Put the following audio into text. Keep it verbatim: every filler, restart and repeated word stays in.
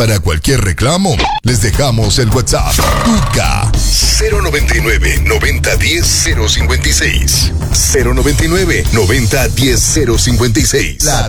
Para cualquier reclamo, les dejamos el WhatsApp. Tuca cero noventa y nueve, noventa diez, cero cincuenta y seis. cero noventa y nueve, noventa diez, cero cincuenta y seis. La